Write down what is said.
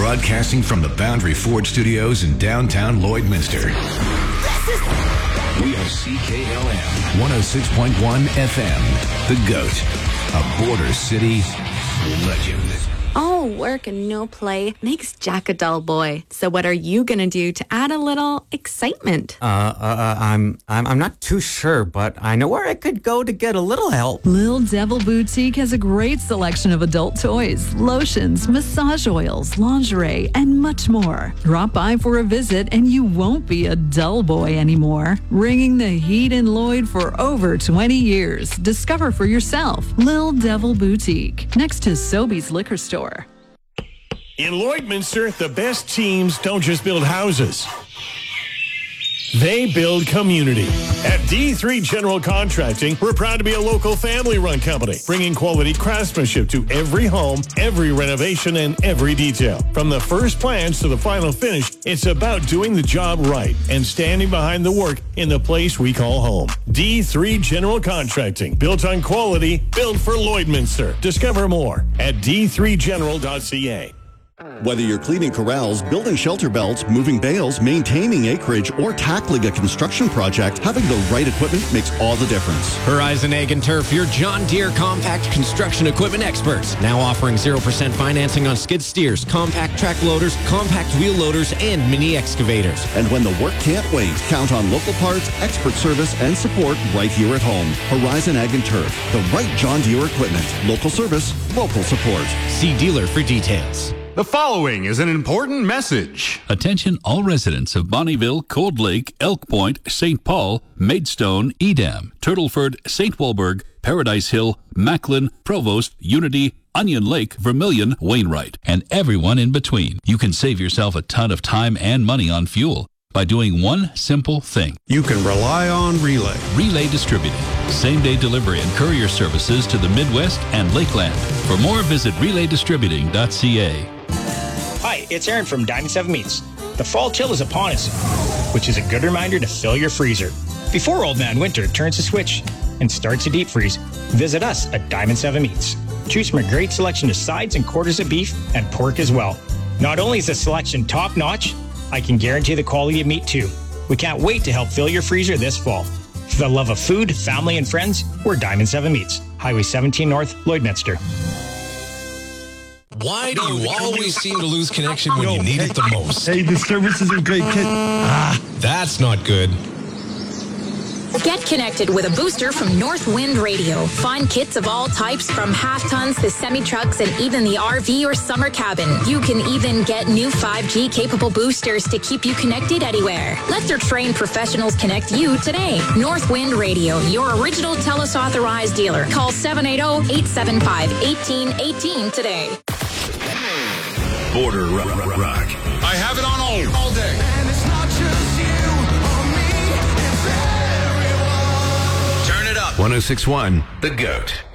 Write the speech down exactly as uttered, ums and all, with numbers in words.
Broadcasting from the Boundary Ford Studios in downtown Lloydminster. We are C K L M one oh six point one F M. The GOAT, a Border City legend. All work and no play makes Jack a dull boy. So what are you going to do to add a little excitement? Uh, uh, I'm, I'm, I'm not too sure, but I know where I could go to get a little help. Little Devil Boutique has a great selection of adult toys, lotions, massage oils, lingerie, and much more. Drop by for a visit and you won't be a dull boy anymore. Ringing the heat in Lloyd for over twenty years. Discover for yourself. Little Devil Boutique, next to Sobeys Liquor Store. In Lloydminster, the best teams don't just build houses. They build community. At D three General Contracting, we're proud to be a local family-run company, bringing quality craftsmanship to every home, every renovation, and every detail. From the first plans to the final finish, it's about doing the job right and standing behind the work in the place we call home. D three General Contracting, built on quality, built for Lloydminster. Discover more at d three general dot c a. Whether you're cleaning corrals, building shelter belts, moving bales, maintaining acreage, or tackling a construction project, having the right equipment makes all the difference. Horizon Ag and Turf, your John Deere compact construction equipment experts. Now offering zero percent financing on skid steers, compact track loaders, compact wheel loaders, and mini excavators. And when the work can't wait, count on local parts, expert service, and support right here at home. Horizon Ag and Turf, the right John Deere equipment. Local service, local support. See dealer for details. The following is an important message. Attention all residents of Bonnyville, Cold Lake, Elk Point, Saint Paul, Maidstone, Edam, Turtleford, Saint Walburg, Paradise Hill, Macklin, Provost, Unity, Onion Lake, Vermilion, Wainwright, and everyone in between. You can save yourself a ton of time and money on fuel by doing one simple thing. You can rely on Relay. Relay Distributing. Same-day delivery and courier services to the Midwest and Lakeland. For more, visit relay distributing dot c a. Hi, it's Aaron from Diamond seven Meats. The fall chill is upon us, which is a good reminder to fill your freezer. Before Old Man Winter turns the switch and starts to deep freeze, visit us at Diamond seven Meats. Choose from a great selection of sides and quarters of beef and pork as well. Not only is the selection top-notch, I can guarantee the quality of meat too. We can't wait to help fill your freezer this fall. For the love of food, family, and friends, we're Diamond seven Meats. Highway seventeen North, Lloydminster. Why do you always seem to lose connection when you need it the most? Hey, the service isn't great, kid. Ah, that's not good. Get connected with a booster from Northwind Radio. Find kits of all types from half tons to semi-trucks and even the R V or summer cabin. You can even get new five G capable boosters to keep you connected anywhere. Let their trained professionals connect you today. Northwind Radio, your original TELUS authorized dealer. Call seven eight zero, eight seven five, one eight one eight today. Border Rock. rock. I have it on all, all day. And it's not just you or me, it's everyone. Turn it up. one oh six point one, The GOAT.